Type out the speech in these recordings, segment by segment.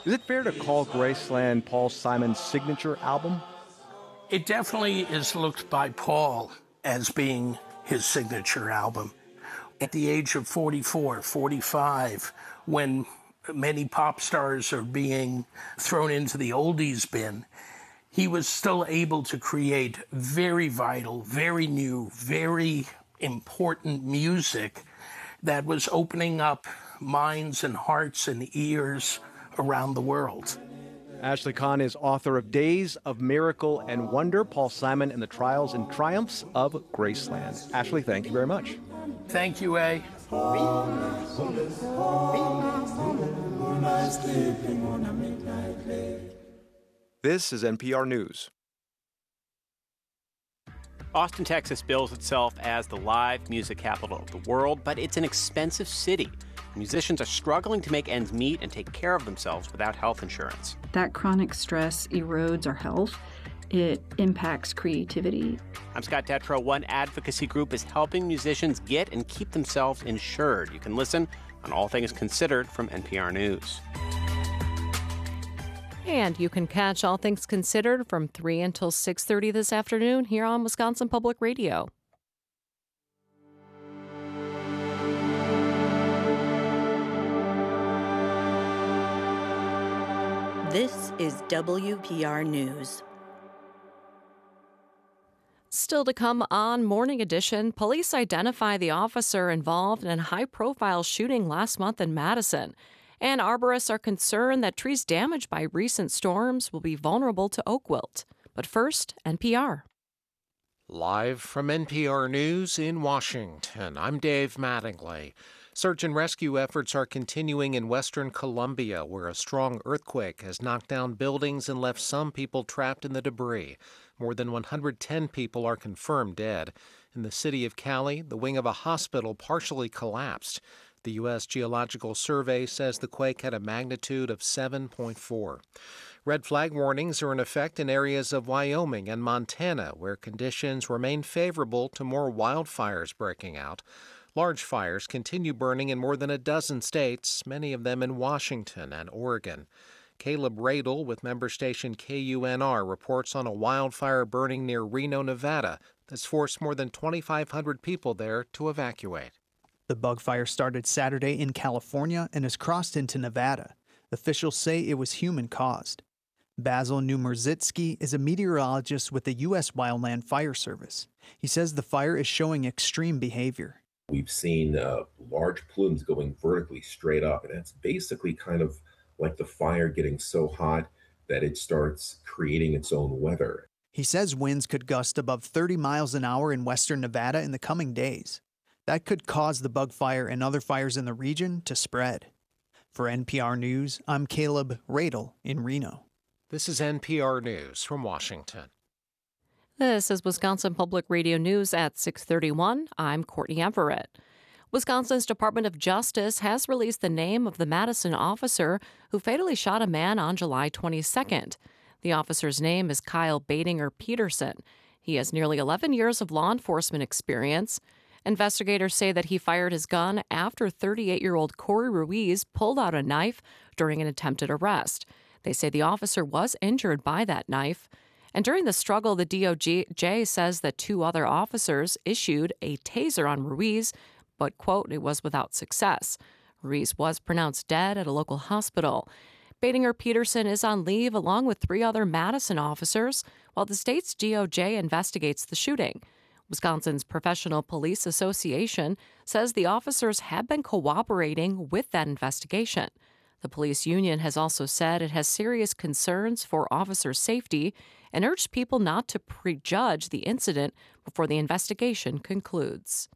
Is it fair to call Graceland Paul Simon's signature album? It definitely is looked by Paul as being his signature album. At the age of 44, 45, when many pop stars are being thrown into the oldies bin, he was still able to create very vital, very new, very important music that was opening up minds and hearts and ears around the world. Ashley Kahn is author of Days of Miracle and Wonder, Paul Simon and the Trials and Triumphs of Graceland. Ashley, thank you very much. Thank you, A. This is NPR News. Austin, Texas bills itself as the live music capital of the world, but it's an expensive city. Musicians are struggling to make ends meet and take care of themselves without health insurance. That chronic stress erodes our health. It impacts creativity. I'm Scott Detrow. One advocacy group is helping musicians get and keep themselves insured. You can listen on All Things Considered from NPR News. And you can catch All Things Considered from 3 until 6:30 this afternoon here on Wisconsin Public Radio. This is WPR News. Still to come on Morning Edition, police identify the officer involved in a high-profile shooting last month in Madison. And arborists are concerned that trees damaged by recent storms will be vulnerable to oak wilt. But first, NPR. Live from NPR News in Washington, I'm Dave Mattingly. Search and rescue efforts are continuing in western Colombia, where a strong earthquake has knocked down buildings and left some people trapped in the debris. More than 110 people are confirmed dead. In the city of Cali, the wing of a hospital partially collapsed. The U.S. Geological Survey says the quake had a magnitude of 7.4. Red flag warnings are in effect in areas of Wyoming and Montana, where conditions remain favorable to more wildfires breaking out. Large fires continue burning in more than a dozen states, many of them in Washington and Oregon. Caleb Radel with member station KUNR reports on a wildfire burning near Reno, Nevada, that's forced more than 2,500 people there to evacuate. The bug fire started Saturday in California and has crossed into Nevada. Officials say it was human-caused. Basil Numerzitsky is a meteorologist with the U.S. Wildland Fire Service. He says the fire is showing extreme behavior. We've seen large plumes going vertically straight up, and it's basically kind of like the fire getting so hot that it starts creating its own weather. He says winds could gust above 30 miles an hour in western Nevada in the coming days. That could cause the bug fire and other fires in the region to spread. For NPR News, I'm Caleb Radel in Reno. This is NPR News from Washington. This is Wisconsin Public Radio News at 6:31. I'm Courtney Everett. Wisconsin's Department of Justice has released the name of the Madison officer who fatally shot a man on July 22nd. The officer's name is Kyle Badinger Peterson. He has nearly 11 years of law enforcement experience. Investigators say that he fired his gun after 38-year-old Corey Ruiz pulled out a knife during an attempted arrest. They say the officer was injured by that knife. And during the struggle, the DOJ says that 2 other officers issued a taser on Ruiz, but, quote, it was without success. Ruiz was pronounced dead at a local hospital. Badinger Peterson is on leave along with 3 other Madison officers while the state's DOJ investigates the shooting. Wisconsin's Professional Police Association says the officers have been cooperating with that investigation. The police union has also said it has serious concerns for officer safety and urged people not to prejudge the incident before the investigation concludes.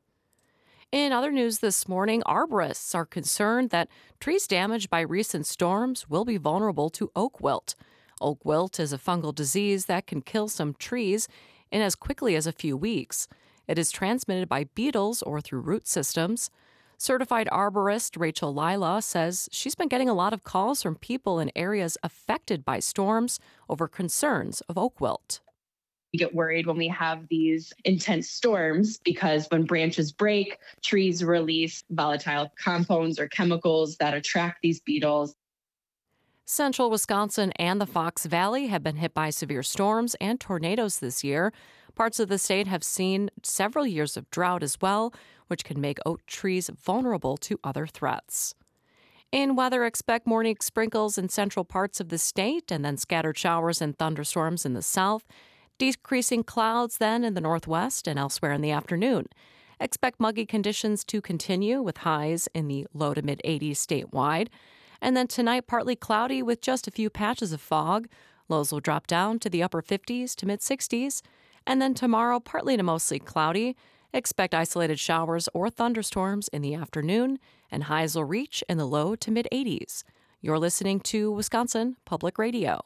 In other news this morning, arborists are concerned that trees damaged by recent storms will be vulnerable to oak wilt. Oak wilt is a fungal disease that can kill some trees in as quickly as a few weeks. It is transmitted by beetles or through root systems. Certified arborist Rachel Lila says she's been getting a lot of calls from people in areas affected by storms over concerns of oak wilt. We get worried when we have these intense storms because when branches break, trees release volatile compounds or chemicals that attract these beetles. Central Wisconsin and the Fox Valley have been hit by severe storms and tornadoes this year. Parts of the state have seen several years of drought as well, which can make oak trees vulnerable to other threats. In weather, expect morning sprinkles in central parts of the state and then scattered showers and thunderstorms in the south. Decreasing clouds then in the northwest and elsewhere in the afternoon. Expect muggy conditions to continue with highs in the low to mid 80s statewide. And then tonight, partly cloudy with just a few patches of fog. Lows will drop down to the upper 50s to mid 60s. And then tomorrow, partly to mostly cloudy. Expect isolated showers or thunderstorms in the afternoon, and highs will reach in the low to mid 80s. You're listening to Wisconsin Public Radio.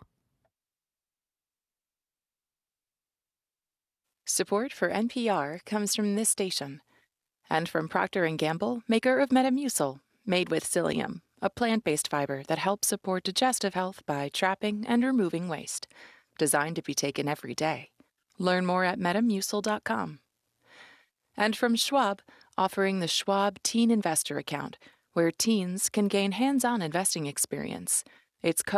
Support for NPR comes from this station and from Procter & Gamble, maker of Metamucil, made with psyllium, a plant-based fiber that helps support digestive health by trapping and removing waste. Designed to be taken every day. Learn more at metamucil.com. And from Schwab, offering the Schwab Teen Investor Account, where teens can gain hands-on investing experience. It's